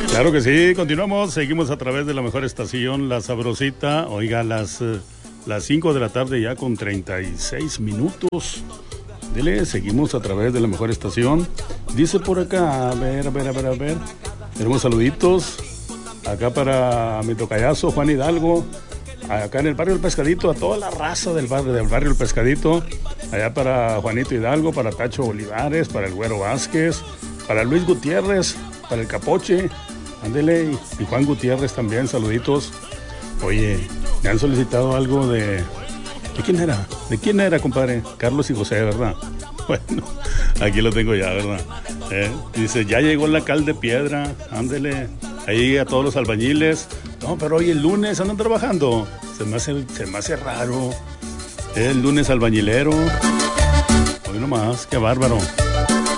Claro que sí, continuamos, seguimos a través de la mejor estación, La Sabrosita. Oiga, las 5 de la tarde ya con 36 minutos. Dile, seguimos a través de la mejor estación. Dice por acá, a ver. Tenemos saluditos. Acá para mi tocayazo, Juan Hidalgo. Acá en el barrio El Pescadito, a toda la raza del barrio El Pescadito. Allá para Juanito Hidalgo, para Tacho Olivares, para el Güero Vázquez, para Luis Gutiérrez, para el Capoche. Ándele, y Juan Gutiérrez también, saluditos. Oye, me han solicitado algo ¿de quién era? ¿De quién era, compadre? Carlos y José, ¿verdad? Bueno, aquí lo tengo ya, ¿verdad? Dice, ya llegó la cal de piedra, ándele. Ahí a todos los albañiles. No, pero hoy el lunes andan trabajando. Se me hace raro. El lunes albañilero. Hoy nomás, qué bárbaro.